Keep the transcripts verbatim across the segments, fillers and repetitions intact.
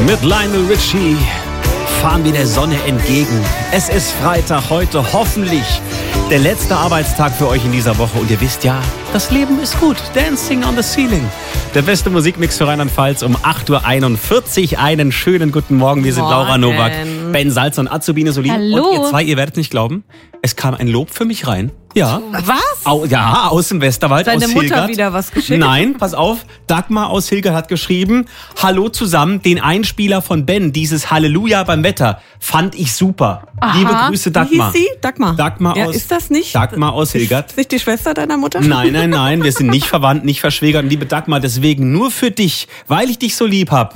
Mit Lionel Richie fahren wir der Sonne entgegen. Es ist Freitag, heute hoffentlich der letzte Arbeitstag für euch in dieser Woche. Und ihr wisst ja, das Leben ist gut. Dancing on the Ceiling. Der beste Musikmix für Rheinland-Pfalz um acht Uhr einundvierzig. Einen schönen guten Morgen. Wir sind Morgen. Laura Nowak, Ben Salz und Azubine Solin. Hallo. Und ihr zwei, ihr werdet nicht glauben, es kam ein Lob für mich rein. Ja. Was? Au, ja, aus dem Westerwald, Deine aus Mutter Hilgert. wieder was geschickt? Nein, pass auf. Dagmar aus Hilgert hat geschrieben: Hallo zusammen, den Einspieler von Ben, dieses Halleluja beim Wetter, fand ich super. Aha. Liebe Grüße, Wie Dagmar. hieß sie? Dagmar. Dagmar ja, aus, ist das nicht? Dagmar aus Hilgert. Ist nicht die Schwester deiner Mutter? Nein, nein, nein, wir sind nicht verwandt, nicht verschwägert. Liebe Dagmar, deswegen nur für dich, weil ich dich so lieb hab.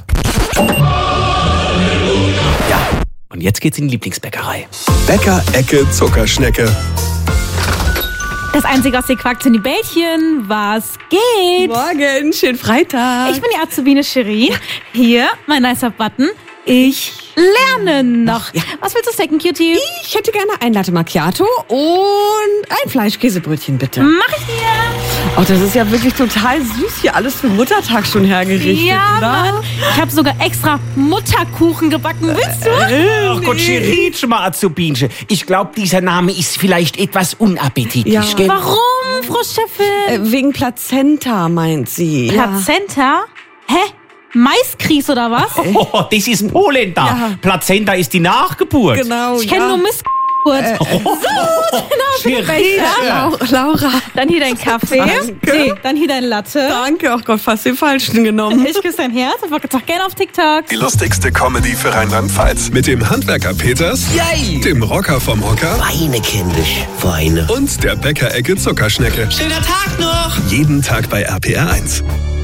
Ja, und jetzt geht's in die Lieblingsbäckerei. Bäcker-Ecke Zuckerschnecke. Das einzige aus den Quarks sind die Bällchen. Was geht? Morgen, schönen Freitag. Ich bin die Azubine Cherie. Hier, mein nicer Button. Ich lerne noch. Ja. Was willst du snacken, Cutie? Ich hätte gerne ein Latte Macchiato und ein Fleischkäsebrötchen, bitte. Mach ich dir. Oh, das ist ja wirklich total süß hier alles für Muttertag schon hergerichtet. Ja, oder? Mann. Ich habe sogar extra Mutterkuchen gebacken. Willst du? Ach Gott, Cherie, schon mal Azubinche. Ich glaube, dieser Name ist vielleicht etwas unappetitlich, Ja. gell? Warum, Frau Chefin? Äh, wegen Plazenta, meint sie. Plazenta? Hä? Maiskries oder was? Oh, das ist Polenta. Ja. Plazenta ist die Nachgeburt. Ja, genau. Ich kenne ja. nur Missgeburt. Äh, Cherie. Ja, Lau- Laura. Dann hier dein Kaffee. Danke. Nee, dann hier dein Latte. Danke, oh Gott, fast den falschen genommen. Ich küsse dein Herz und folge doch gerne auf TikTok. Die lustigste Comedy für Rheinland-Pfalz. Mit dem Handwerker Peters, Yay! dem Rocker vom Hocker Weine, kindisch, Weine. und der Bäcker-Ecke Zuckerschnecke. Schöner Tag noch! Jeden Tag bei R P R eins.